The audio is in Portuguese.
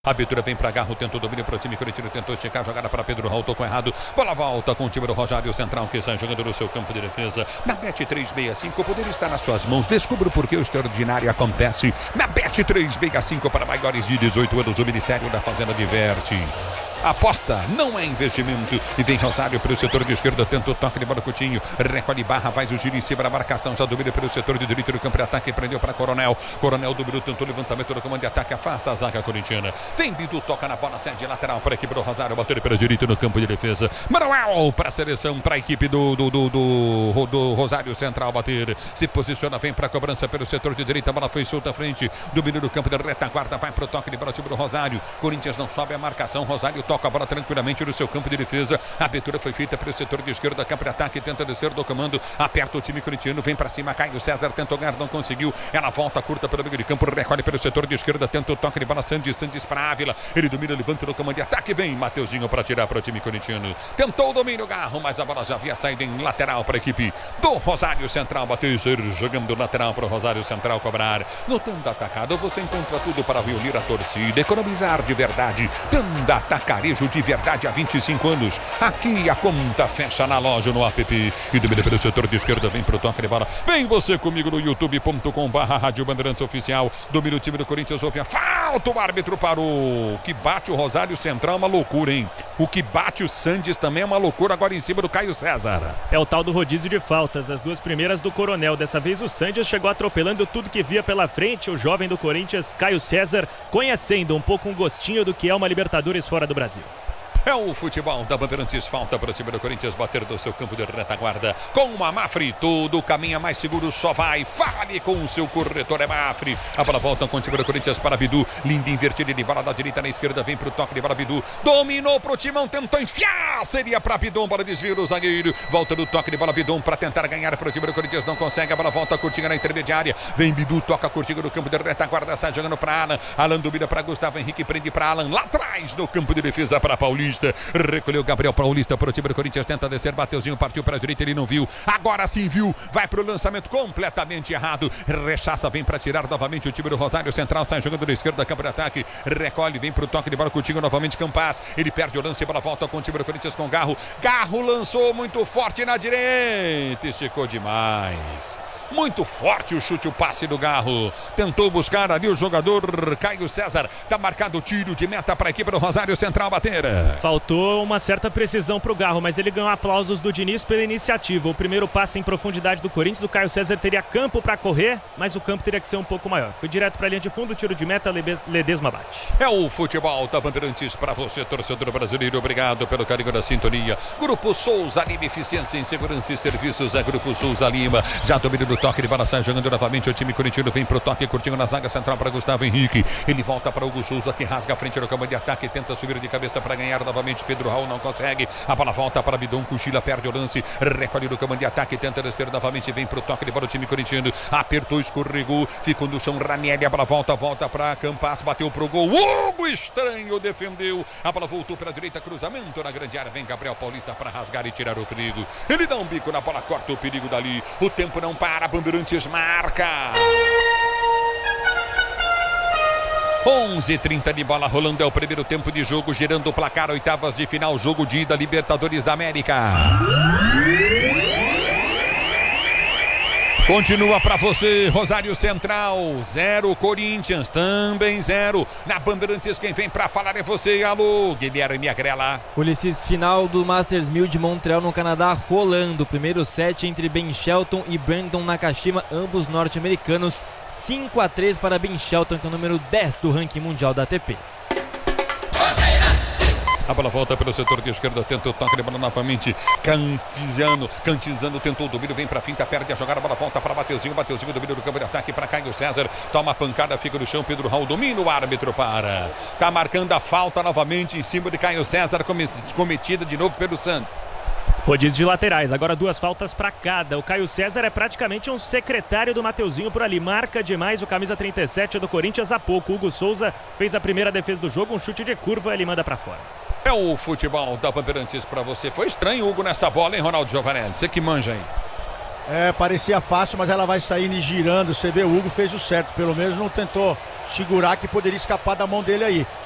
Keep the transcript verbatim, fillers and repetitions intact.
A abertura vem para Garro, tentou domínio para o time corintiano, tentou esticar, jogada para Pedro Raul, tocou errado. Bola volta com o time do Rosário Central, que sai jogando no seu campo de defesa. Na Bet trezentos e sessenta e cinco, o poder está nas suas mãos. Descubra por que o extraordinário acontece. Na Bet trezentos e sessenta e cinco, para maiores de dezoito anos, o Ministério da Fazenda diverte. Aposta não é investimento. E vem Rosário pelo setor de esquerda, tenta o toque de bola, Coutinho recolhe barra, faz o giro em cima da marcação, já domina pelo setor de direito do campo de ataque, prendeu para Coronel. Coronel do Bruto tentou levantamento do comando de ataque, afasta a zaga corintiana. Vem Bidu, toca na bola, cede lateral para a equipe do Rosário, bater pela direita no campo de defesa. Manuel para a seleção, para a equipe do, do, do, do, do Rosário Central bater. Se posiciona, vem para a cobrança pelo setor de direita, a bola foi solta à frente. Domínio do campo de retaguarda, vai para o toque de bola, time do Rosário. Corinthians não sobe a marcação, Rosário toca a bola tranquilamente no seu campo de defesa. A abertura foi feita pelo setor de esquerda, campo de ataque, tenta descer do comando, aperta o time corintiano, vem para cima, Caio César, tentou ganhar, não conseguiu. Ela volta curta pelo meio de campo, recolhe pelo setor de esquerda, tenta o toque de bola, Sandes, Sandes para Ávila. Ele domina, levanta no comando de ataque, vem Mateuzinho para tirar para o time corintiano. Tentou o domínio, Garro, mas a bola já havia saído em lateral para a equipe do Rosário Central. Bateu, jogando lateral para o Rosário Central cobrar. No Tanda Atacado você encontra tudo para reunir a torcida, economizar de verdade. Tanda Atacarejo de verdade há vinte e cinco anos. Aqui a conta fecha na loja, no app. E domina pelo setor de esquerda, vem pro toque de bola. Vem você comigo no youtube ponto com barra Rádio Bandeirantes Oficial. Domina o time do Corinthians, houve a falta, o árbitro parou. O que bate o Rosário Central é uma loucura, hein? O que bate o Sandes também é uma loucura, agora em cima do Caio César. É o tal do rodízio de faltas, as duas primeiras do Coronel. Dessa vez o Sandes chegou atropelando tudo que via pela frente. O jovem do Corinthians, Caio César, conhecendo um pouco um gostinho do que é uma Libertadores fora do Brasil. É o futebol da Bandeirantes, falta para o time do Corinthians bater do seu campo de retaguarda. Com a Mafre, todo caminho mais seguro só vai. Fale com o seu corretor, é Mafre. A bola volta com o time do Corinthians para Bidu. Linda invertida de bola da direita na esquerda, vem para o toque de bola Bidu. Dominou para o Timão, tentou enfiar. Seria para Bidon, bola desvio do zagueiro. Volta do toque de bola Bidon para tentar ganhar para o time do Corinthians, não consegue. A bola volta curtinha na intermediária. Vem Bidu, toca curtinha no campo de retaguarda, sai jogando para Alan. Alan domina para Gustavo Henrique, prende para Alan. Lá atrás no campo de defesa para Paulista. Recolheu Gabriel Paulista para o time do Corinthians, tenta descer, Mateuzinho partiu para a direita, ele não viu, agora sim viu, vai para o lançamento completamente errado, rechaça, vem para tirar novamente o time do Rosário Central, sai jogando da esquerda, campo de ataque, recolhe, vem para o toque de bola, Coutinho novamente, Campas, ele perde o lance, bola volta com o time do Corinthians com Garro, Garro lançou muito forte na direita, esticou demais. Muito forte o chute, o passe do Garro. Tentou buscar ali o jogador Caio César. Tá marcado o tiro de meta para a equipe do Rosário Central bater. Faltou uma certa precisão para o Garro, mas ele ganhou aplausos do Diniz pela iniciativa. O primeiro passe em profundidade do Corinthians, o Caio César teria campo para correr, mas o campo teria que ser um pouco maior. Foi direto para a linha de fundo, tiro de meta, Ledesma bate. É o futebol da Bandeirantes para você, torcedor brasileiro. Obrigado pelo carinho da sintonia. Grupo Souza Lima, eficiência em segurança e serviços. É Grupo Souza Lima. Já domina do toque de bola, sai jogando novamente o time corintiano, vem pro toque curtinho na zaga central para Gustavo Henrique, ele volta para Hugo Souza, que rasga a frente no campo de ataque, tenta subir de cabeça para ganhar novamente, Pedro Raul não consegue, a bola volta para Bidon, cochila, perde o lance, recolhe no campo de ataque, tenta descer novamente, vem pro toque de bola o time corintiano, apertou, escorregou, ficou no chão, Ranieri, a bola volta, volta para Campas, bateu pro gol, Hugo Estranho defendeu, a bola voltou para a direita, cruzamento na grande área, vem Gabriel Paulista para rasgar e tirar o perigo, ele dá um bico na bola, corta o perigo dali, o tempo não para, Bandeirantes marca. onze e trinta de bola rolando, é o primeiro tempo de jogo, girando o placar, oitavas de final, jogo de ida, Libertadores da América. Continua para você, Rosário Central, zero, Corinthians, também zero. Na Bandeirantes, quem vem para falar é você, alô, Guilherme Agrela. Ulisses, final do Masters mil de Montreal, no Canadá, rolando. Primeiro set entre Ben Shelton e Brandon Nakashima, ambos norte-americanos. cinco a três para Ben Shelton, que é o número dez do ranking mundial da A T P. A bola volta pelo setor de esquerda, tenta o toque de bola novamente, Cantizano, Cantizano tentou o domínio, vem pra finta, perde a jogada, a bola volta para Mateuzinho, Mateuzinho domina do campo de ataque para Caio César, toma a pancada, fica no chão, Pedro Raul domina, o árbitro para, tá marcando a falta novamente em cima de Caio César, cometida de novo pelo Santos. Rodízio de laterais, agora duas faltas para cada. O Caio César é praticamente um secretário do Mateuzinho por ali. Marca demais o camisa trinta e sete do Corinthians há pouco. Hugo Souza fez a primeira defesa do jogo, um chute de curva, ele manda para fora. É o futebol da Bandeirantes para você. Foi estranho, Hugo, nessa bola, hein, Ronaldo Giovanelli? Você que manja aí. É, parecia fácil, mas ela vai sair girando. Você vê, o Hugo fez o certo. Pelo menos não tentou segurar, que poderia escapar da mão dele aí.